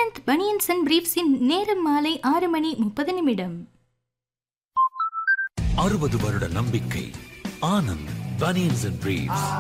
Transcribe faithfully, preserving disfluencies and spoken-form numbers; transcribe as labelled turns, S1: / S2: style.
S1: Anand banians and பிரீஃப்ஸின் நேரம் மாலை ஆறு மணி முப்பது நிமிடம்.
S2: அறுபது வருட நம்பிக்கை. Anand banians and briefs.